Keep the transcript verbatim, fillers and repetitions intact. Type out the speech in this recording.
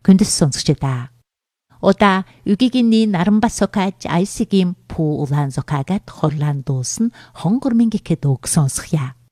Күндс сонсогчдаа. Удаа үгигийн нарамбасокач айсигийн пуу улаан зокагат хорлан дуусна хонгор мингихэд ог сонсхья.